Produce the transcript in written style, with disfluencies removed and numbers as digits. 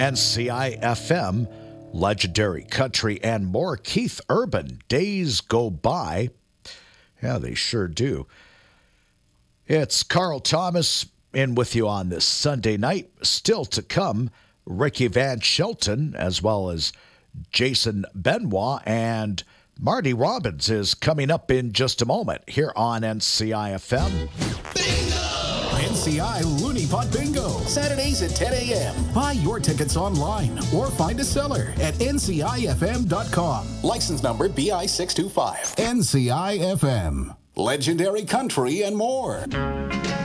NCI FM, legendary country, and more. Keith Urban, days go by. Yeah, they sure do. It's Carl Thomas in with you on this Sunday night. Still to come, Ricky Van Shelton, as well as Jason Benoit, and Marty Robbins is coming up in just a moment here on NCI FM. NCI Looney Pot Bingo, Saturdays at 10 a.m. Buy your tickets online or find a seller at ncifm.com. License number BI 625. NCI FM. Legendary country and more.